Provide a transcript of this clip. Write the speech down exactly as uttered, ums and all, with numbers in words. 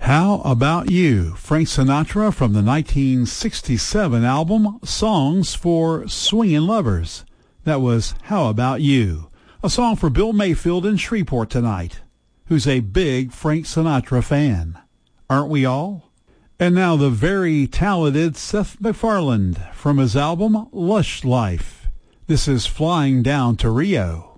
How About You, Frank Sinatra from the nineteen sixty-seven album Songs for Swingin' Lovers. That was How About You, a song for Bill Mayfield in Shreveport tonight, who's a big Frank Sinatra fan. Aren't we all? And now the very talented Seth MacFarlane from his album Lush Life. This is Flying Down to Rio.